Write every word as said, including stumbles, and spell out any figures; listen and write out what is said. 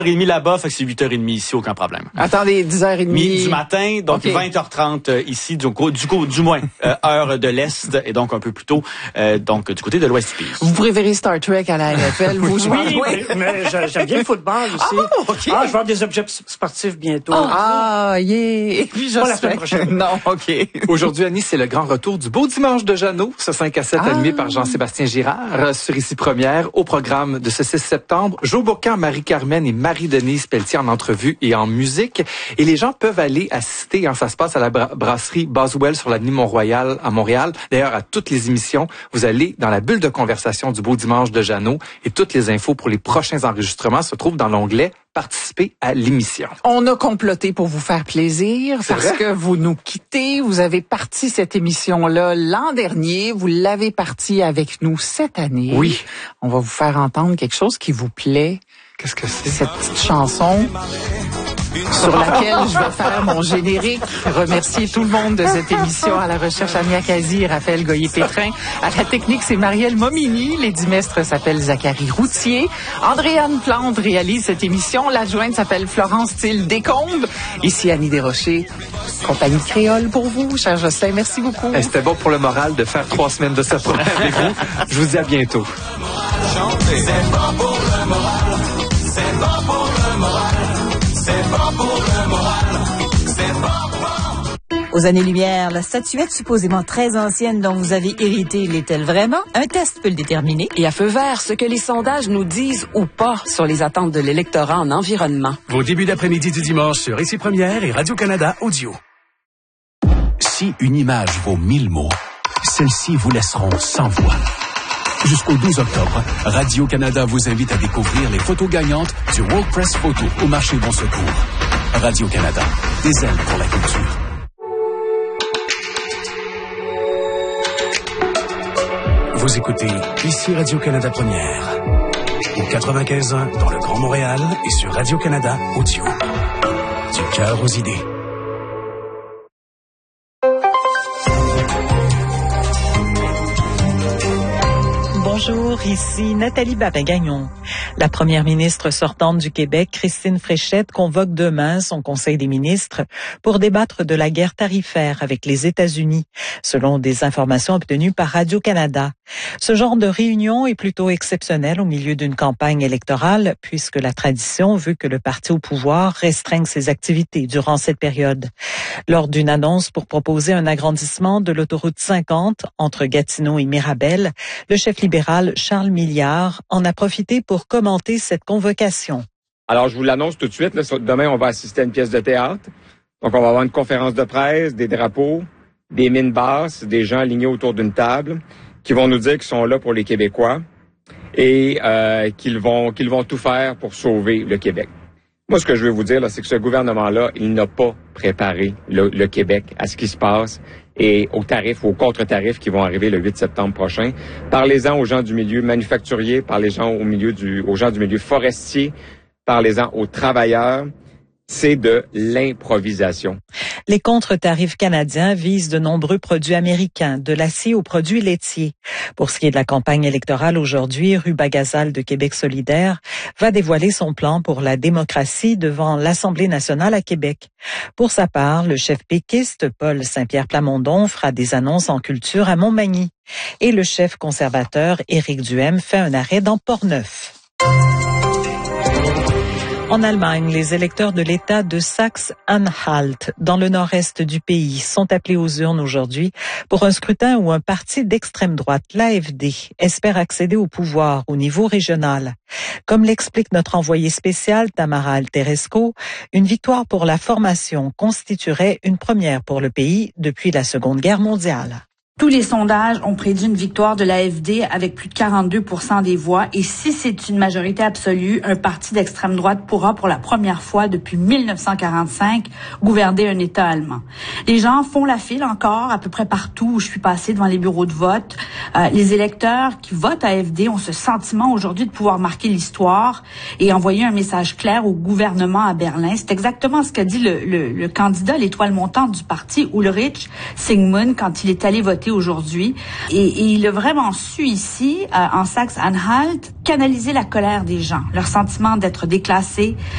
dix heures trente là-bas, fait que c'est huit heures trente ici, aucun problème. Attendez, dix heures trente. Mi- du matin, donc okay. vingt heures trente euh, ici, du, du, coup, du moins, euh, heure de l'Est, et donc un peu plus tôt, euh, donc du côté de l'Ouest du pays. Vous préférez Star Trek à la N F L, vous jouez? Oui, oui, mais j'aime bien le football aussi. Ah, okay. ah je vais avoir des objets sportifs bientôt. Oh, ah, yeah! Et puis, Pas la semaine prochaine. Non, OK. Aujourd'hui, Annie, c'est le grand retour du Beau Dimanche de Jeannot, ce cinq à sept ah. animé par Jean-Sébastien Girard, sur Ici Première. Au programme de ce six septembre, Jo Bocan, Marie-Carmen et Marie-Denise Pelletier en entrevue et en musique. Et les gens peuvent aller assister, hein, ça se passe à la bra- brasserie Boswell sur l'avenue Mont-Royal à Montréal. D'ailleurs, à toutes les émissions, vous allez dans la bulle de conversation du Beau Dimanche de Jeannot et toutes les infos pour les prochains enregistrements se trouvent dans l'onglet participer à l'émission. On a comploté pour vous faire plaisir C'est parce vrai? que vous nous quittez. Vous avez parti cette émission-là l'an dernier. Vous l'avez parti avec nous cette année. Oui. On va vous faire entendre quelque chose qui vous plaît. Qu'est-ce que c'est? Cette petite chanson sur laquelle je vais faire mon générique. Remercier tout le monde de cette émission. À la recherche, Ania Kazi et Raphaël Goyer-Pétrin. À la technique, c'est Marielle Momini. L'édit mestre s'appelle Zachary Routier. Andréane Plante réalise cette émission. L'adjointe s'appelle Florence Thiel Descombes. Ici Annie Desrochers. Compagnie créole pour vous, cher Jocelyn. Merci beaucoup. Eh, c'était bon pour le moral de faire trois semaines de cette tournée avec vous. Je vous dis à bientôt. C'est bon pour le moral. C'est bon pour le moral. C'est bon pour le moral. C'est bon pour... Aux années-lumière, la statuette supposément très ancienne dont vous avez hérité l'est-elle vraiment? Un test peut le déterminer. Et à feu vert, ce que les sondages nous disent ou pas sur les attentes de l'électorat en environnement. Vos débuts d'après-midi du dimanche sur Ici Première et Radio-Canada Audio. Si une image vaut mille mots, celles-ci vous laisseront sans voix. Jusqu'au douze octobre, Radio-Canada vous invite à découvrir les photos gagnantes du World Press Photo au marché Bon Secours. Radio-Canada, des ailes pour la culture. Vous écoutez Ici Radio-Canada Première. Au quatre-vingt-quinze ans dans le Grand Montréal et sur Radio-Canada Audio. Du cœur aux idées. Bonjour, ici Nathalie Babin-Gagnon. La première ministre sortante du Québec, Christine Fréchette, convoque demain son Conseil des ministres pour débattre de la guerre tarifaire avec les États-Unis, selon des informations obtenues par Radio-Canada. Ce genre de réunion est plutôt exceptionnel au milieu d'une campagne électorale, puisque la tradition veut que le parti au pouvoir restreigne ses activités durant cette période. Lors d'une annonce pour proposer un agrandissement de l'autoroute cinquante entre Gatineau et Mirabel, le chef libéral Charles Milliard en a profité pour commenter cette convocation. Alors, je vous l'annonce tout de suite. Là, demain, on va assister à une pièce de théâtre. Donc, on va avoir une conférence de presse, des drapeaux, des mines basses, des gens alignés autour d'une table qui vont nous dire qu'ils sont là pour les Québécois et euh, qu'ils vont qu'ils vont tout faire pour sauver le Québec. Moi, ce que je veux vous dire, là, c'est que ce gouvernement-là, il n'a pas préparé le, le Québec à ce qui se passe et aux tarifs, aux contre-tarifs qui vont arriver le huit septembre prochain. Parlez-en aux gens du milieu manufacturier, parlez-en au milieu du, aux gens du milieu forestier, parlez-en aux travailleurs. C'est de l'improvisation. Les contre-tarifs canadiens visent de nombreux produits américains, de l'acier aux produits laitiers. Pour ce qui est de la campagne électorale aujourd'hui, Ruba Gazal de Québec solidaire va dévoiler son plan pour la démocratie devant l'Assemblée nationale à Québec. Pour sa part, le chef péquiste Paul Saint-Pierre Plamondon fera des annonces en culture à Montmagny. Et le chef conservateur Éric Duhem fait un arrêt dans Portneuf. En Allemagne, les électeurs de l'État de Saxe-Anhalt, dans le nord-est du pays, sont appelés aux urnes aujourd'hui pour un scrutin où un parti d'extrême droite, l'A F D, espère accéder au pouvoir au niveau régional. Comme l'explique notre envoyé spécial Tamara Alteresco, une victoire pour la formation constituerait une première pour le pays depuis la Seconde Guerre mondiale. Tous les sondages ont prédit une victoire de l'A F D avec plus de quarante-deux pour cent des voix. Et si c'est une majorité absolue, un parti d'extrême droite pourra pour la première fois depuis mille neuf cent quarante-cinq gouverner un État allemand. Les gens font la file encore à peu près partout où je suis passée devant les bureaux de vote. Euh, les électeurs qui votent A F D ont ce sentiment aujourd'hui de pouvoir marquer l'histoire et envoyer un message clair au gouvernement à Berlin. C'est exactement ce qu'a dit le, le, le candidat, l'étoile montante du parti, Ulrich Sigmund, quand il est allé voter aujourd'hui. Et, et il a vraiment su ici, euh, en Saxe-Anhalt, canaliser la colère des gens, leur sentiment d'être déclassés,